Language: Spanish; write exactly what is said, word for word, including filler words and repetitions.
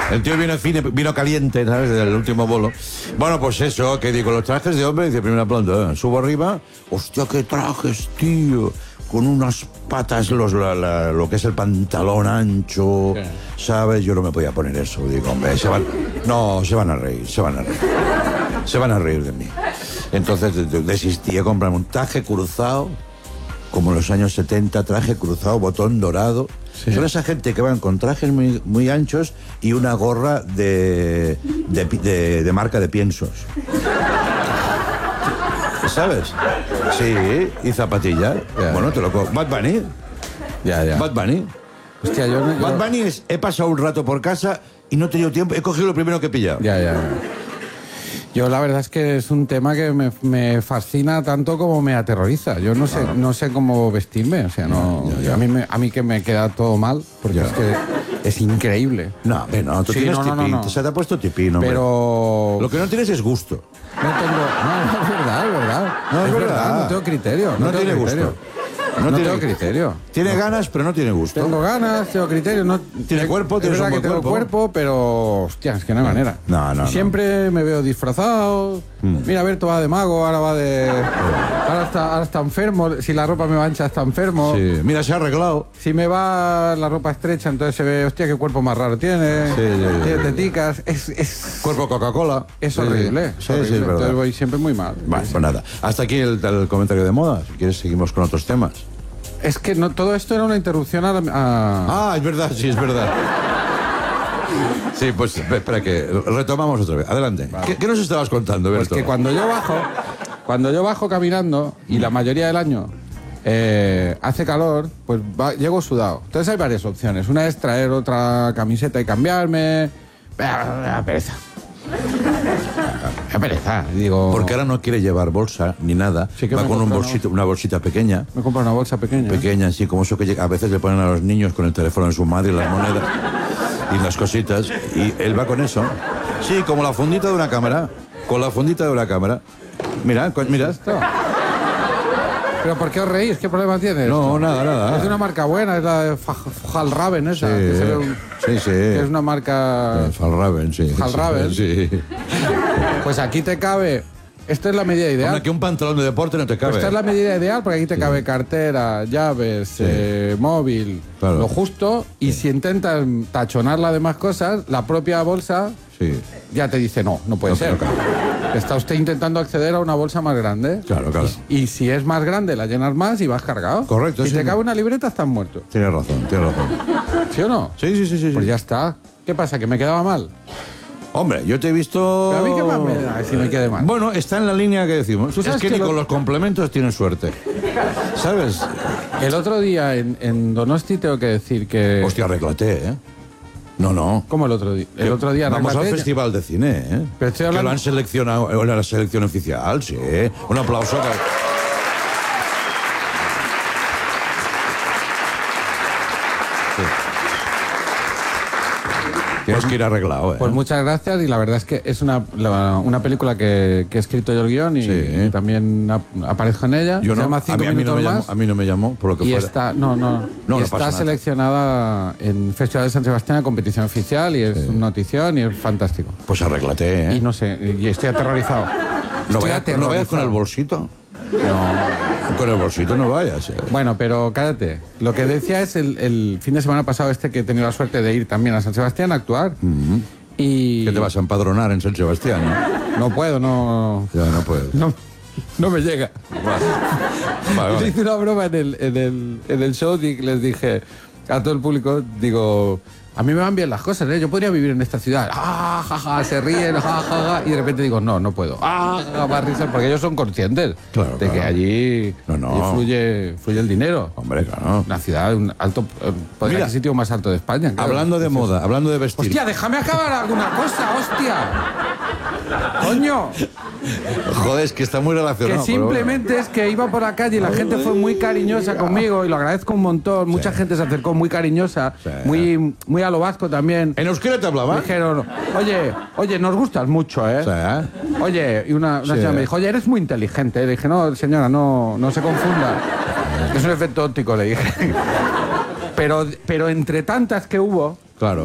El tío vino, fine, vino caliente, ¿sabes? Del último bolo. Bueno, pues eso, que digo, los trajes de hombre, dice primera planta, ¿eh? Subo arriba, hostia, qué trajes, tío. Con unas patas, los, la, la, lo que es el pantalón ancho, sí. ¿Sabes? Yo no me podía poner eso. Digo, hombre, se van... No, se van a reír, se van a reír. Se van a reír de mí. Entonces desistí a comprarme un traje cruzado, como en los años setenta, traje cruzado, botón dorado. Sí. Son esa gente que van con trajes muy, muy anchos y una gorra de, de, de, de marca de piensos. ¿Sabes? Sí, y zapatillas. Yeah. Bueno, te lo cojo. Bad Bunny. Ya, ya. Bad Bunny. Hostia, yo no... Yo... Bad Bunny es... He pasado un rato por casa y no he tenido tiempo. He cogido lo primero que he pillado. Ya, ya. Yo la verdad es que es un tema que me, me fascina tanto como me aterroriza. Yo no sé, ah. no sé cómo vestirme. O sea, no... Ya, ya. A, mí me, a mí que me queda todo mal, porque ya. es que es increíble. No, no, tú sí, tienes no, no, tipín. No, no. Se te ha puesto tipín, hombre. Pero... Lo que no tienes es gusto. No tengo... No, es verdad, es verdad. No, es, es verdad. verdad. No tengo criterio. No, no tengo tiene criterio. gusto. No, no tiene tengo criterio. Tiene no. ganas, pero no tiene gusto. Tengo ganas, tengo criterio. No, tiene cuerpo, tiene Es verdad que tengo cuerpo. cuerpo, pero... Hostia, es que no hay manera. No, no, Siempre no. me veo disfrazado. Mm. Mira, Berto va de mago, ahora va de... Ahora está, ahora está enfermo. Si la ropa me va ancha, está enfermo. Sí. Mira, se ha arreglado. Si me va la ropa estrecha, entonces se ve... Hostia, qué cuerpo más raro tiene. Sí, sí, sí, tiene sí. teticas. Es, es... Cuerpo Coca-Cola. Es sí, horrible. Sí, es horrible. sí, es verdad. Entonces voy siempre muy mal. Vale, pues nada. Hasta aquí el, el comentario de moda. Si quieres, seguimos con otros temas. Es que no, todo esto era una interrupción a, la, a... Ah, es verdad, sí, es verdad. Sí, pues espera que retomamos otra vez. Adelante. Vale. ¿Qué, ¿Qué nos estabas contando, Berto? Pues que cuando yo bajo, cuando yo bajo caminando, y la mayoría del año eh, hace calor, pues va, llego sudado. Entonces hay varias opciones. Una es traer otra camiseta y cambiarme. Ah, pereza. Qué pereza, digo... Porque ahora no quiere llevar bolsa ni nada. Sí que va con un compro, bolsito, ¿no? una bolsita pequeña. Me compro una bolsa pequeña. Pequeña, sí, como eso que a veces le ponen a los niños con el teléfono en su madre y las monedas y las cositas. Y él va con eso. Sí, como la fundita de una cámara. Con la fundita de una cámara. Mira, mira. ¿Esto? ¿Pero por qué os reís? ¿Qué problema tienes? No, nada, nada. Es de una marca buena, es la de Fjallraven esa. Sí, que se ve un, sí, sí. Que es una marca... Fjallraven, sí. Fjallraven. Sí. Pues aquí te cabe... Esta es la medida ideal. Hombre, que un pantalón de deporte no te cabe. Pues esta es la medida ideal porque aquí te sí. cabe cartera, llaves, sí. eh, móvil, claro. Lo justo. Y sí. si intentas tachonar las demás cosas, la propia bolsa sí. ya te dice no, no puede no, ser. No cabe. Está usted intentando acceder a una bolsa más grande. Claro, claro. Y, y si es más grande, la llenas más y vas cargado. Correcto. Si sí, te sí. cabe una libreta, estás muerto. Tienes razón, tienes razón. ¿Sí o no? Sí, sí, sí, sí. Pues sí. ya está. ¿Qué pasa? ¿Que me quedaba mal? Hombre, yo te he visto... ¿Pero a mí qué más me da si me quede mal? Bueno, está en la línea que decimos. ¿Tú sabes es que, que ni lo... con los complementos tienes suerte. ¿Sabes? El otro día en, en Donosti tengo que decir que... Hostia, arréglate, ¿eh? No, no. ¿Cómo el otro día? El otro día Vamos arréglate, al Festival de Cine, ¿eh? Pero estoy hablando... Que lo han seleccionado en la selección oficial, sí. Un aplauso para... Sí. Tienes que ir arreglado, ¿eh? Pues muchas gracias y la verdad es que es una, la, una película que, que he escrito yo el guión y, sí. y también ap, aparezco en ella. Yo Se no, llama Cinco a, mí, a, mí no me llamó, a mí no me llamó, por lo que y fuera. Está, no, no, no, y no está seleccionada en Festival de San Sebastián a competición oficial y es sí. una notición y es fantástico. Pues arréglate, ¿eh? Y no sé, y estoy aterrorizado. ¿No, estoy vaya, aterrorizado. ¿No vayas con el bolsito? No. Con el bolsito no vayas. Eh. Bueno, pero cállate. Lo que decía es el, el fin de semana pasado este que he tenido la suerte de ir también a San Sebastián a actuar. Mm-hmm. Y... ¿Qué te vas a empadronar en San Sebastián? No, no puedo, no... Ya, no puedo. No, no me llega. Vale. Vale, vale. Hice una broma en el, en, el, en el show y les dije a todo el público, digo... A mí me van bien las cosas, ¿eh? Yo podría vivir en esta ciudad. ¡Ah, ja, ja! Se ríen, ja, ja, ja. Y de repente digo, no, no puedo. ¡Ah, ja, ja! Más risas, porque ellos son conscientes claro, de claro. que allí, no, no. allí fluye, fluye el dinero. Hombre, claro. Una ciudad, un alto, podría ser el sitio más alto de España. Claro. Hablando de moda, hablando de vestir. ¡Hostia, déjame acabar alguna cosa, hostia! ¡Coño! Joder, es que está muy relacionado. Que simplemente bueno. es que iba por la calle y la gente fue muy cariñosa conmigo y lo agradezco un montón. Mucha sí. gente se acercó muy cariñosa, sí. muy, muy a lo vasco también. ¿En euskera te hablaba? Me dijeron, oye, oye, nos gustas mucho, ¿eh? Sí. Oye, y una, una sí. señora me dijo, oye, eres muy inteligente. Le dije, no, señora, no, no se confunda. Es un efecto óptico, le dije. Pero, pero entre tantas que hubo... Claro.